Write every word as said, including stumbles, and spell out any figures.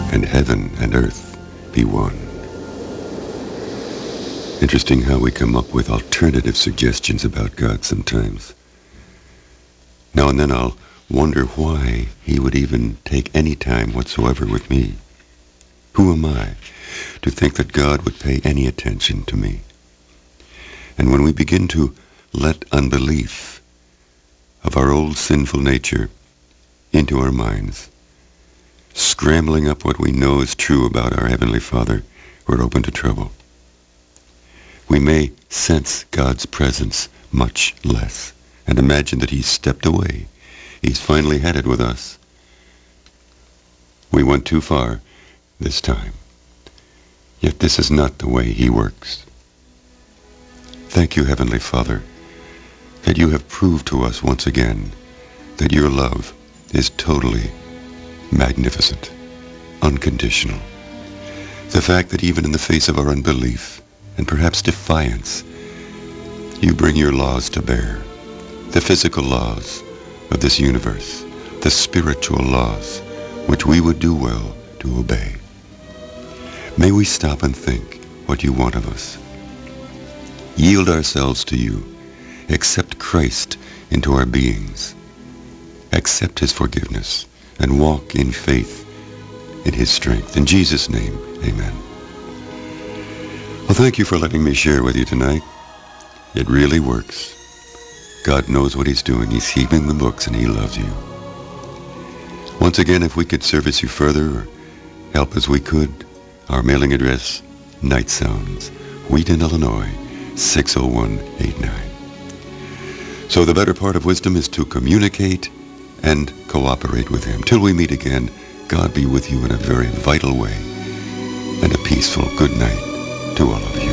and heaven and earth be one. Interesting how we come up with alternative suggestions about God sometimes. Now and then I'll wonder why he would even take any time whatsoever with me. Who am I to think that God would pay any attention to me? And when we begin to let unbelief of our old sinful nature into our minds, scrambling up what we know is true about our Heavenly Father, we're open to trouble. We may sense God's presence much less and imagine that he's stepped away. He's finally had it with us. We went too far this time. Yet this is not the way he works. Thank you, Heavenly Father, that you have proved to us once again that your love is totally magnificent, unconditional. The fact that even in the face of our unbelief and perhaps defiance, you bring your laws to bear, the physical laws of this universe, the spiritual laws which we would do well to obey. May we stop and think what you want of us. Yield ourselves to you. Accept Christ into our beings. Accept his forgiveness and walk in faith in his strength. In Jesus' name, amen. Well, thank you for letting me share with you tonight. It really works. God knows what he's doing. He's keeping the books and he loves you. Once again, if we could service you further or help as we could, our mailing address, Night Sounds, Wheaton, Illinois, six oh one eight nine. So the better part of wisdom is to communicate and cooperate with him. Till we meet again, God be with you in a very vital way. And a peaceful good night to all of you.